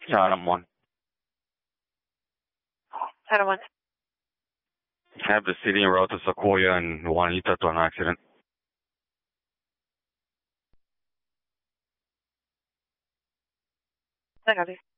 Adam 1. Adam 1. Have the city en route to Sequoia and Juanita to an accident. I copy.